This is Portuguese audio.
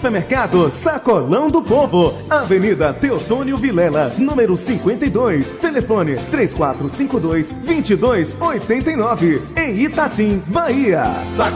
Supermercado Sacolão do Povo, Avenida Teotônio Vilela, número 52, telefone 3452-2289, em Itatim, Bahia.